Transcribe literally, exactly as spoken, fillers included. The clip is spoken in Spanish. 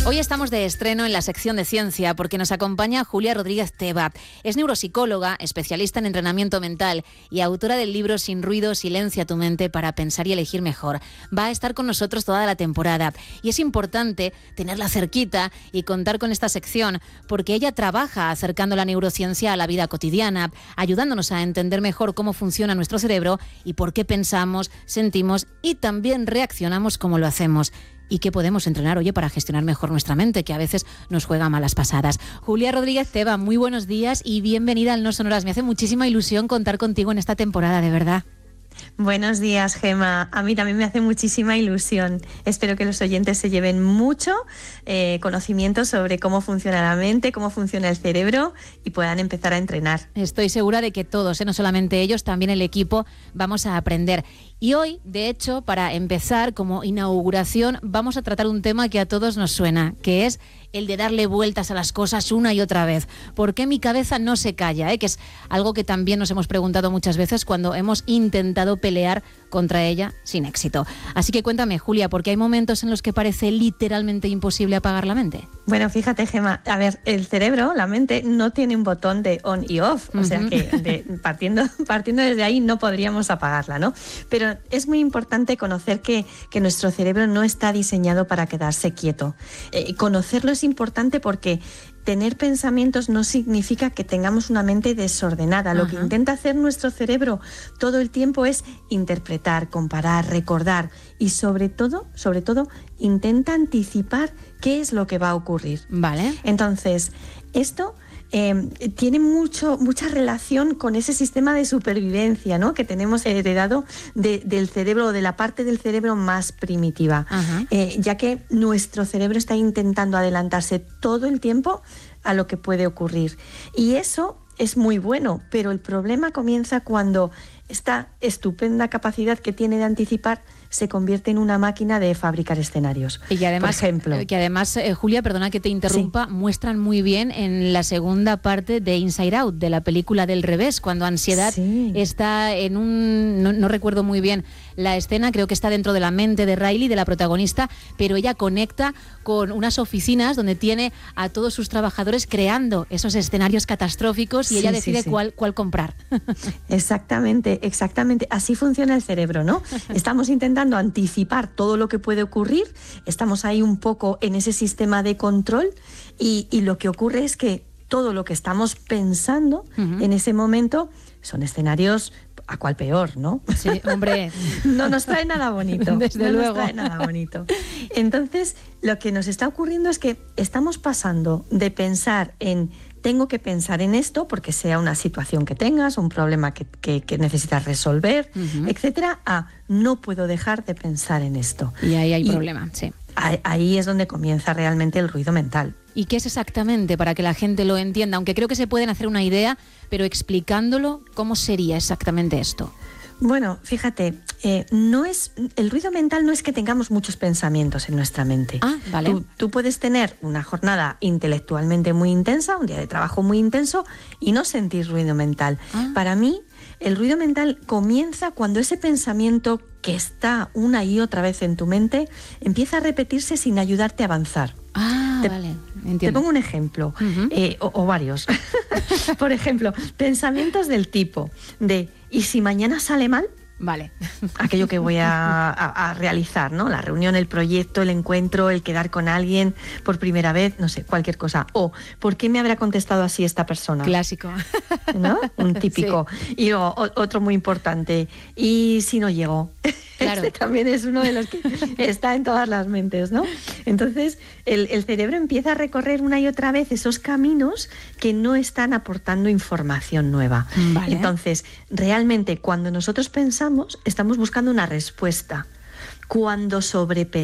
Hoy estamos de estreno en la sección de ciencia porque nos acompaña Julia Rodríguez Teba. Es neuropsicóloga, especialista en entrenamiento mental y autora del libro Sin ruido, silencia tu mente para pensar y elegir mejor. Va a estar con nosotros toda la temporada y es importante tenerla cerquita y contar con esta sección porque ella trabaja acercando la neurociencia a la vida cotidiana, ayudándonos a entender mejor cómo funciona nuestro cerebro y por qué pensamos, sentimos y también reaccionamos como lo hacemos. Y qué podemos entrenar, oye, para gestionar mejor nuestra mente, que a veces nos juega malas pasadas. Julia Rodríguez Teba, muy buenos días y bienvenida al No Sonoras. Me hace muchísima ilusión contar contigo en esta temporada, de verdad. Buenos días, Gema. A mí también me hace muchísima ilusión. Espero que los oyentes se lleven mucho eh, conocimiento sobre cómo funciona la mente, cómo funciona el cerebro y puedan empezar a entrenar. Estoy segura de que todos, eh, no solamente ellos, también el equipo, vamos a aprender. Y hoy, de hecho, para empezar, como inauguración, vamos a tratar un tema que a todos nos suena, que es el de darle vueltas a las cosas una y otra vez. ¿Por qué mi cabeza no se calla? ¿Eh? Que es algo que también nos hemos preguntado muchas veces cuando hemos intentado pelear contra ella sin éxito. Así que cuéntame, Julia, ¿por qué hay momentos en los que parece literalmente imposible apagar la mente? Bueno, fíjate, Gema, a ver, el cerebro, la mente, no tiene un botón de on y off, o uh-huh. sea que de, partiendo, partiendo desde ahí no podríamos apagarla, ¿no? Pero es muy importante conocer que, que nuestro cerebro no está diseñado para quedarse quieto. Eh, conocerlo es importante porque tener pensamientos no significa que tengamos una mente desordenada. Lo Ajá. que intenta hacer nuestro cerebro todo el tiempo es interpretar, comparar, recordar y sobre todo, sobre todo, intenta anticipar qué es lo que va a ocurrir. Vale. Entonces, esto eh, tiene mucho, mucha relación con ese sistema de supervivencia, ¿no?, que tenemos heredado de, del cerebro, de la parte del cerebro más primitiva, eh, ya que nuestro cerebro está intentando adelantarse todo el tiempo a lo que puede ocurrir. Y eso es muy bueno, pero el problema comienza cuando esta estupenda capacidad que tiene de anticipar se convierte en una máquina de fabricar escenarios. Y que además, por ejemplo, que además eh, Julia, perdona que te interrumpa, sí. muestran muy bien en la segunda parte de Inside Out, de la película del revés, cuando ansiedad sí. está en un... No, no recuerdo muy bien la escena, creo que está dentro de la mente de Riley, de la protagonista, pero ella conecta con unas oficinas donde tiene a todos sus trabajadores creando esos escenarios catastróficos y sí, ella decide sí, sí. cuál, cuál comprar. Exactamente, exactamente. Así funciona el cerebro, ¿no? Estamos intentando anticipar todo lo que puede ocurrir, estamos ahí un poco en ese sistema de control y, y lo que ocurre es que todo lo que estamos pensando uh-huh. en ese momento son escenarios a cual peor, ¿no? Sí, hombre. No nos trae nada bonito. Desde no luego. nos trae nada bonito. Entonces, lo que nos está ocurriendo es que estamos pasando de pensar en tengo que pensar en esto porque sea una situación que tengas, un problema que, que, que necesitas resolver, uh-huh. etcétera, a no puedo dejar de pensar en esto. Y ahí hay y problema, sí. Ahí, ahí es donde comienza realmente el ruido mental. ¿Y qué es exactamente para que la gente lo entienda? Aunque creo que se pueden hacer una idea, pero explicándolo, ¿cómo sería exactamente esto? Bueno, fíjate, eh, no es el ruido mental no es que tengamos muchos pensamientos en nuestra mente. Ah, vale. Tú, tú puedes tener una jornada intelectualmente muy intensa, un día de trabajo muy intenso y no sentir ruido mental. Ah. Para mí, el ruido mental comienza cuando ese pensamiento que está una y otra vez en tu mente empieza a repetirse sin ayudarte a avanzar. Ah, te, vale, entiendo. Te pongo un ejemplo, uh-huh. eh, o, o varios. Por ejemplo, pensamientos del tipo de ¿y si mañana sale mal? Vale. Aquello que voy a, a, a realizar, ¿no? La reunión, el proyecto, el encuentro, el quedar con alguien por primera vez, no sé, cualquier cosa. O, ¿por qué me habrá contestado así esta persona? Clásico. ¿No? Un típico. Sí. Y o, otro muy importante. ¿Y si no llego? Claro. Este también es uno de los que está en todas las mentes, ¿no? Entonces, el, el cerebro empieza a recorrer una y otra vez esos caminos que no están aportando información nueva. Vale. Entonces, realmente, cuando nosotros pensamos, estamos buscando una respuesta. Cuando sobrepensamos,